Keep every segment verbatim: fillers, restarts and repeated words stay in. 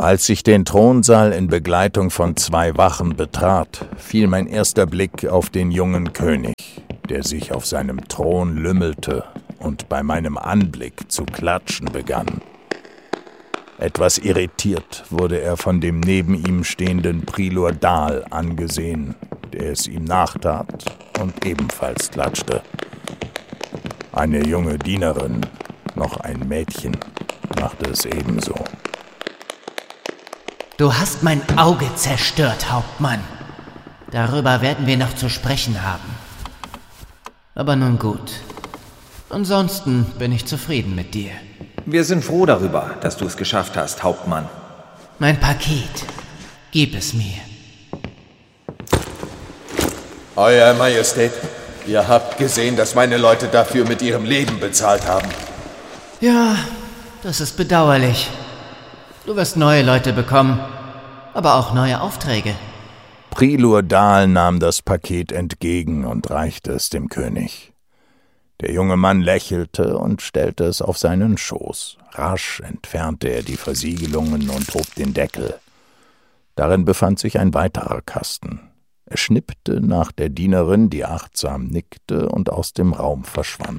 Als ich den Thronsaal in Begleitung von zwei Wachen betrat, fiel mein erster Blick auf den jungen König, der sich auf seinem Thron lümmelte und bei meinem Anblick zu klatschen begann. Etwas irritiert wurde er von dem neben ihm stehenden Prilor Dal angesehen, der es ihm nachtat und ebenfalls klatschte. Eine junge Dienerin, noch ein Mädchen, machte es ebenso. Du hast mein Auge zerstört, Hauptmann. Darüber werden wir noch zu sprechen haben. Aber nun gut. Ansonsten bin ich zufrieden mit dir. Wir sind froh darüber, dass du es geschafft hast, Hauptmann. Mein Paket. Gib es mir. Euer Majestät, ihr habt gesehen, dass meine Leute dafür mit ihrem Leben bezahlt haben. Ja, das ist bedauerlich. Du wirst neue Leute bekommen, aber auch neue Aufträge. Prilor Dal nahm das Paket entgegen und reichte es dem König. Der junge Mann lächelte und stellte es auf seinen Schoß. Rasch entfernte er die Versiegelungen und hob den Deckel. Darin befand sich ein weiterer Kasten. Er schnippte nach der Dienerin, die achtsam nickte und aus dem Raum verschwand.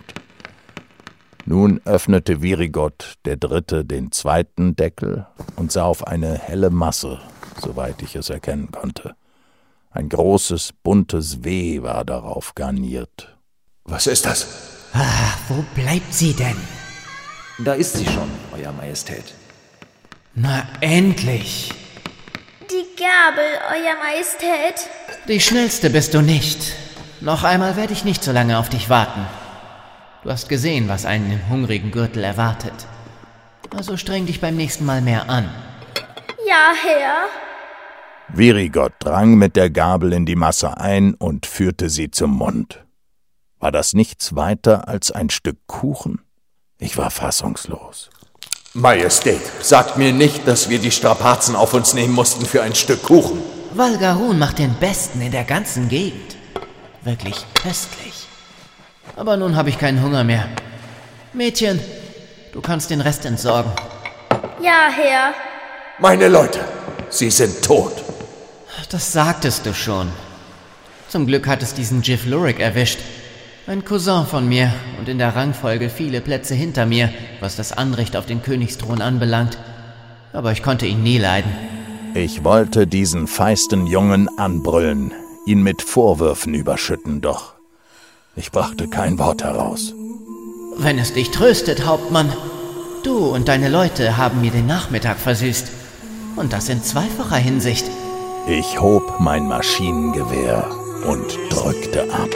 Nun öffnete Virigot der Dritte den zweiten Deckel und sah auf eine helle Masse, soweit ich es erkennen konnte. Ein großes, buntes W war darauf garniert. Was ist das? Ah, wo bleibt sie denn? Da ist sie schon, Euer Majestät. Na, endlich! Die Gabel, Euer Majestät. Die schnellste bist du nicht. Noch einmal werde ich nicht so lange auf dich warten. Du hast gesehen, was einen im hungrigen Gürtel erwartet. Also streng dich beim nächsten Mal mehr an. Ja, Herr. Virigot drang mit der Gabel in die Masse ein und führte sie zum Mund. War das nichts weiter als ein Stück Kuchen? Ich war fassungslos. Majestät, sagt mir nicht, dass wir die Strapazen auf uns nehmen mussten für ein Stück Kuchen. Valgarun macht den besten in der ganzen Gegend. Wirklich köstlich. Aber nun habe ich keinen Hunger mehr. Mädchen, du kannst den Rest entsorgen. Ja, Herr. Meine Leute, sie sind tot. Das sagtest du schon. Zum Glück hat es diesen Jiff Lurik erwischt. Ein Cousin von mir und in der Rangfolge viele Plätze hinter mir, was das Anrecht auf den Königsthron anbelangt. Aber ich konnte ihn nie leiden. Ich wollte diesen feisten Jungen anbrüllen, ihn mit Vorwürfen überschütten, doch ich brachte kein Wort heraus. Wenn es dich tröstet, Hauptmann, du und deine Leute haben mir den Nachmittag versüßt. Und das in zweifacher Hinsicht. Ich hob mein Maschinengewehr und drückte ab.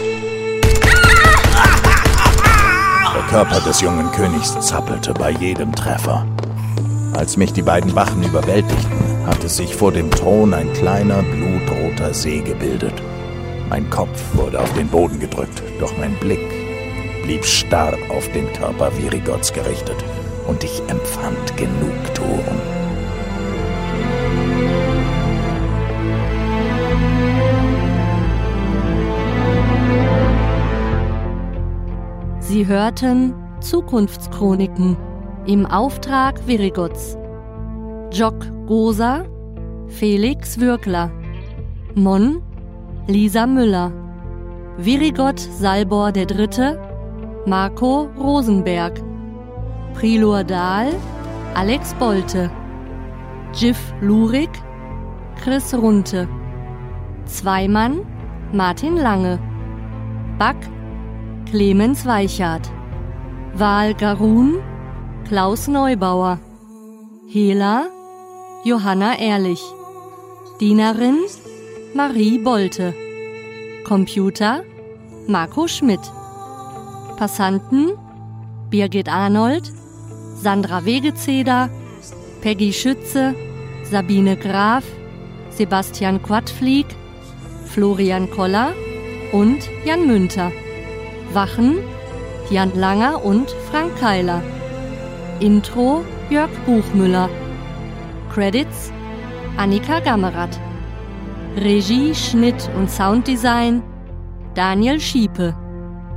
Der Körper des jungen Königs zappelte bei jedem Treffer. Als mich die beiden Wachen überwältigten, hatte sich vor dem Thron ein kleiner, blutroter See gebildet. Mein Kopf wurde auf den Boden gedrückt, doch mein Blick blieb starr auf den Körper Virigots gerichtet und ich empfand Genugtuung. Sie hörten Zukunftschroniken im Auftrag Virigots. Jock Gosa, Felix Würgler. Mon, Lisa Müller. Virigot Salbor der Dritte, Marco Rosenberg. Prilor Dal, Alex Bolte. Jiff Lurik, Chris Runte. Zweimann, Martin Lange. Back, Clemens Weichert. Valgarun, Klaus Neubauer. Hela, Johanna Ehrlich. Dienerin, Marie Bolte. Computer, Marco Schmidt. Passanten, Birgit Arnold, Sandra Wegezeder, Peggy Schütze, Sabine Graf, Sebastian Quadflieg, Florian Koller und Jan Münter. Wachen, Jan Langer und Frank Keiler. Intro, Jörg Buchmüller. Credits, Annika Gammerath. Regie, Schnitt und Sounddesign, Daniel Schiepe.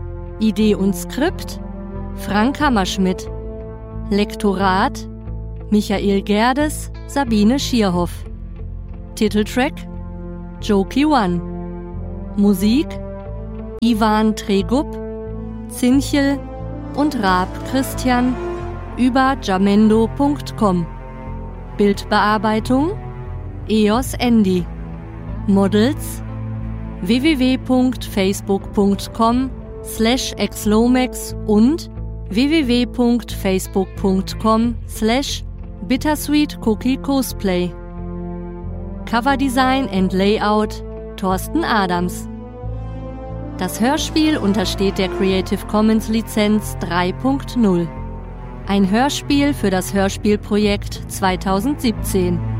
Idee und Skript, Frank Hammerschmidt. Lektorat, Michael Gerdes, Sabine Schierhoff. Titeltrack Jokey One. Musik Ivan Tregub, Zinchel und Raab Christian über jamendo punkt com. Bildbearbeitung E O S Andy. Models w w w punkt facebook punkt com slash exlomex und w w w punkt facebook punkt com slash bittersweet cookie cosplay. Coverdesign and Layout Thorsten Adams. Das Hörspiel untersteht der Creative Commons Lizenz drei Punkt null. Ein Hörspiel für das Hörspielprojekt zweitausendsiebzehn.